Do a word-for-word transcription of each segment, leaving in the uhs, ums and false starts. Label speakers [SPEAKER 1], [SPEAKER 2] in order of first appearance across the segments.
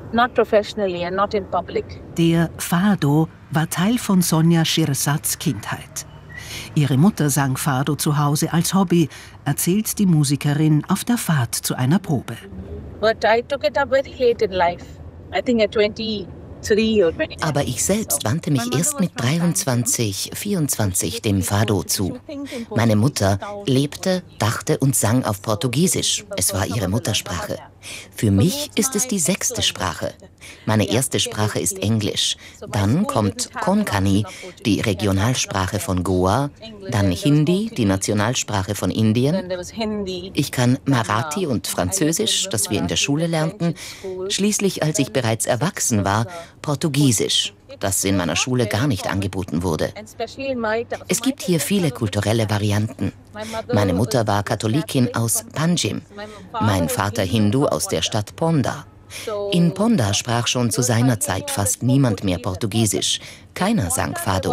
[SPEAKER 1] not professionally and not in public.
[SPEAKER 2] Der Fado war Teil von Sonia Shirzats Kindheit. Ihre Mutter sang Fado zu Hause als Hobby, erzählt die Musikerin auf der Fahrt zu einer Probe.
[SPEAKER 1] But I took it up very late in life. I think at twenty-three or twenty.
[SPEAKER 3] Aber ich selbst wandte mich erst mit dreiundzwanzig, vierundzwanzig dem Fado zu. Meine Mutter lebte, dachte und sang auf Portugiesisch. Es war ihre Muttersprache. Für mich ist es die sechste Sprache. Meine erste Sprache ist Englisch. Dann kommt Konkani, die Regionalsprache von Goa. Dann Hindi, die Nationalsprache von Indien. Ich kann Marathi und Französisch, das wir in der Schule lernten. Schließlich, als ich bereits erwachsen war, Portugiesisch, das in meiner Schule gar nicht angeboten wurde. Es gibt hier viele kulturelle Varianten. Meine Mutter war Katholikin aus Panjim, mein Vater Hindu aus der Stadt Ponda. In Ponda sprach schon zu seiner Zeit fast niemand mehr Portugiesisch. Keiner sang Fado.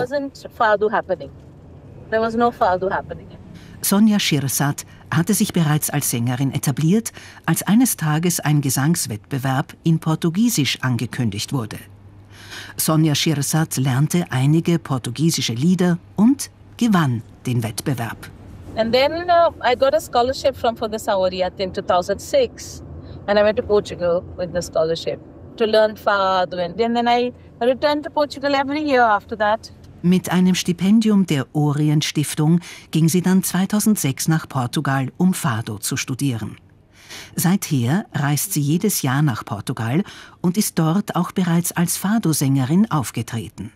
[SPEAKER 2] Sonia Shirzat hatte sich bereits als Sängerin etabliert, als eines Tages ein Gesangswettbewerb in Portugiesisch angekündigt wurde. Sonia Shirzat lernte einige portugiesische Lieder und gewann den Wettbewerb.
[SPEAKER 1] And then uh, I got a scholarship from Fuga Saoriat in two thousand six, and I went to Portugal with the scholarship to learn Fado, and then I returned to Portugal every year after that.
[SPEAKER 2] Mit einem Stipendium der Orient Stiftung ging sie dann zweitausendsechs nach Portugal, um Fado zu studieren. Seither reist sie jedes Jahr nach Portugal und ist dort auch bereits als Fado-Sängerin aufgetreten.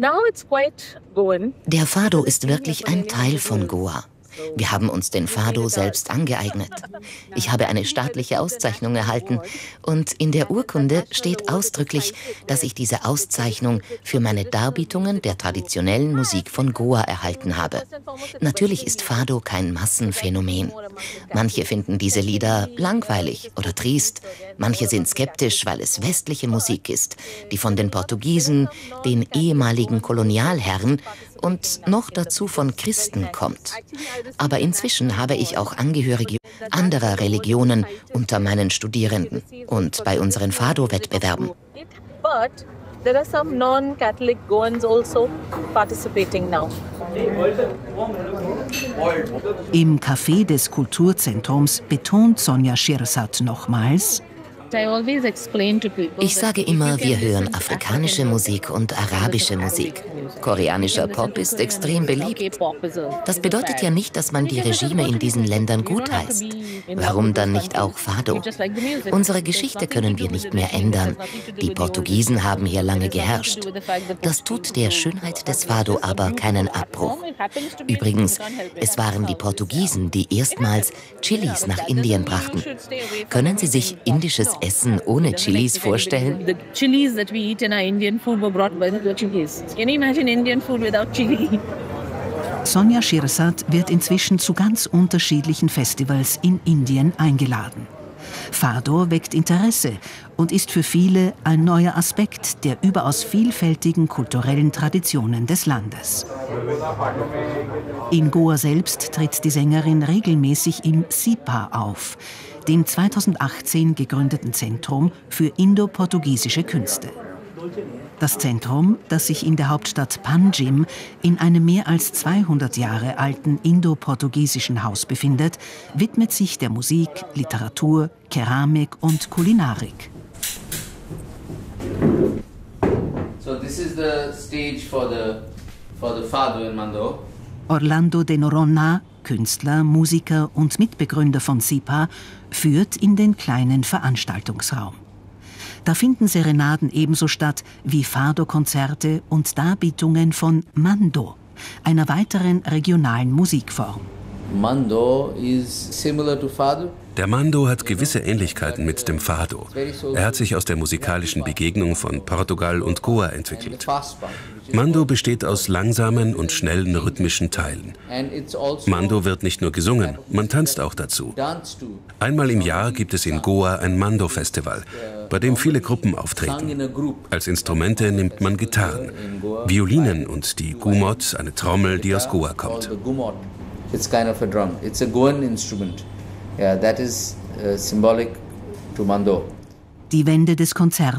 [SPEAKER 3] Der Fado ist wirklich ein Teil von Goa. Wir haben uns den Fado selbst angeeignet. Ich habe eine staatliche Auszeichnung erhalten und in der Urkunde steht ausdrücklich, dass ich diese Auszeichnung für meine Darbietungen der traditionellen Musik von Goa erhalten habe. Natürlich ist Fado kein Massenphänomen. Manche finden diese Lieder langweilig oder triest. Manche sind skeptisch, weil es westliche Musik ist, die von den Portugiesen, den ehemaligen Kolonialherren und noch dazu von Christen kommt. Aber inzwischen habe ich auch Angehörige anderer Religionen unter meinen Studierenden und bei unseren Fado-Wettbewerben.
[SPEAKER 2] Im Café des Kulturzentrums betont Sonia Shirzat nochmals:
[SPEAKER 3] Ich sage immer, wir hören afrikanische Musik und arabische Musik. Koreanischer Pop ist extrem beliebt. Das bedeutet ja nicht, dass man die Regime in diesen Ländern gutheißt. Warum dann nicht auch Fado? Unsere Geschichte können wir nicht mehr ändern. Die Portugiesen haben hier lange geherrscht. Das tut der Schönheit des Fado aber keinen Abbruch. Übrigens, es waren die Portugiesen, die erstmals Chilis nach Indien brachten. Können Sie sich indisches Essen ohne Chilis vorstellen?
[SPEAKER 1] The chilies that we eat in our Indian food were brought by the Portuguese. Can you imagine Indian food without chili?
[SPEAKER 2] Sonia Shirzat wird inzwischen zu ganz unterschiedlichen Festivals in Indien eingeladen. Fado weckt Interesse und ist für viele ein neuer Aspekt der überaus vielfältigen kulturellen Traditionen des Landes. In Goa selbst tritt die Sängerin regelmäßig im SIPA auf, dem zweitausendachtzehn gegründeten Zentrum für indo-portugiesische Künste. Das Zentrum, das sich in der Hauptstadt Panjim in einem mehr als zweihundert Jahre alten indo-portugiesischen Haus befindet, widmet sich der Musik, Literatur, Keramik und Kulinarik.
[SPEAKER 4] So this is the stage for the for the Fado in Mando.
[SPEAKER 2] Orlando de Noronha, Künstler, Musiker und Mitbegründer von SIPA, führt in den kleinen Veranstaltungsraum. Da finden Serenaden ebenso statt wie Fado-Konzerte und Darbietungen von Mando, einer weiteren regionalen Musikform.
[SPEAKER 4] Mando is similar to Fado.
[SPEAKER 5] Der Mando hat gewisse Ähnlichkeiten mit dem Fado. Er hat sich aus der musikalischen Begegnung von Portugal und Goa entwickelt. Mando besteht aus langsamen und schnellen rhythmischen Teilen. Mando wird nicht nur gesungen, man tanzt auch dazu. Einmal im Jahr gibt es in Goa ein Mando-Festival, bei dem viele Gruppen auftreten. Als Instrumente nimmt man Gitarren, Violinen und die Gumot, eine Trommel, die aus Goa kommt.
[SPEAKER 4] It's kind of a drum. It's a Goan instrument. Yeah, that is uh, symbolic to Mando.
[SPEAKER 2] Die Wände des Konzertraums